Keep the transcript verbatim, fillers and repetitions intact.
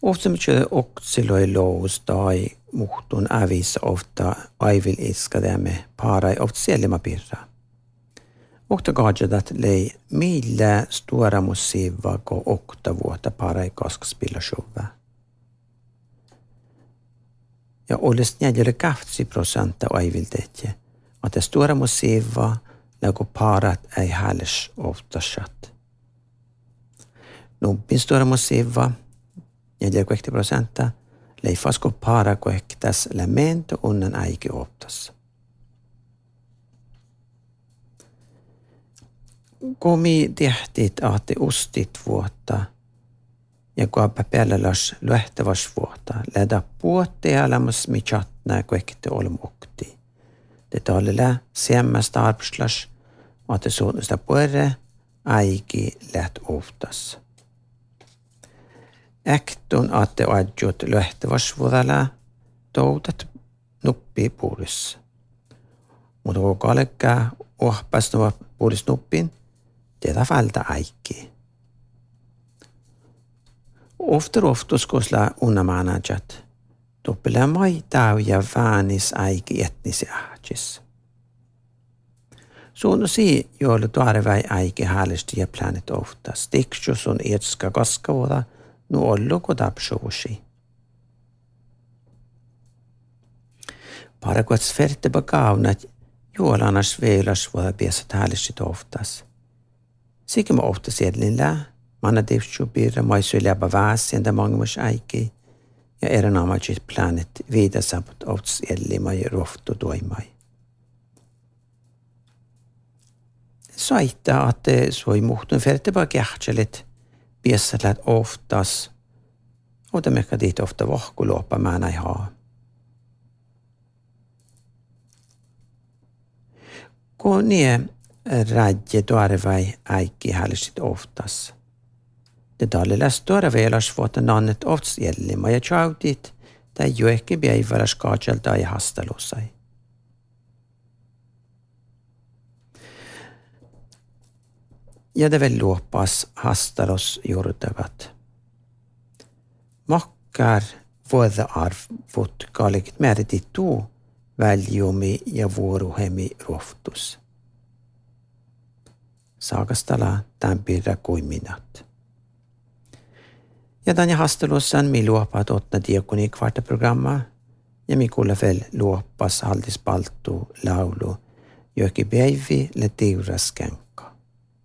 Ofta oksiloi lous tai muhtun ävissä ofta aivil iskademme paarai ofta sielima pirra. Ofta gadgetat lei millä stora musiva ko okta vuotta paarai kaskaspilla shova. Ja olis neljälle kahtsi prosenta aivil teetje, että stora musiva lägo paarat ei hälles ofta shat. Numpin stora musiva neljäkymmentä prosenttia leifasko para koektas lämento unnan äiki optas. Komi tehtit ahti ustit vuotta ja kuapa pelläläs lähteväs vuotta lädä puotte alamas mi chatna koekte olmukti. Det talle semmästä arbetslas att det sådana puore äiki läht optas. Äktun aatte adjut lähteväsvuodella toutat nuppi puolis. Mutta kun kalekkaa ohpastua puolis nuppin, tätä vältä äikki. Ofta oftus kosla unnamanajat, tuppilä maitau ja väänis äikki etnisi ähtis. Suunnosi joilla tarvai äikki häälistä ja planet ofta. Stiksus on etska kaskavuoda, nu ollu kodapshuusi. Parakuats ferte bagaunat juolanas veilas vuoda piesat häällisit oftas. Sikin mä ofta siedlinlää, manna divtsu pirra maisui läpä vääsientä mangmus äiki ja eränaamaisit planet viidasaput oftas ellimai roftu toimai. Saittaa, että soi muhtun ferte bagautselit piesat oftas, ota mekka dit ofta vahkuloppa mä näin haa. Kun nie rädje tuarvai äikki hällisit oftas. Det tallelas tuarvelas vuotta nannet ofts jellima ja tjautit, tai jo ehkä päivällä kaatselta ja hastelusai. Ja det väl luoppas hastalus juurtavat. Makkar vuoda arvut kalikit määritettu väljumi ja vuoruhemi roftus. Saakastala tämpiirrä kuin minät. Ja tänne hastelussan mi luoppat otna diakoni kvartaprogramma ja mi kuulla väl luoppas haldispalttu laulu, joki päivi le tiuraskänk.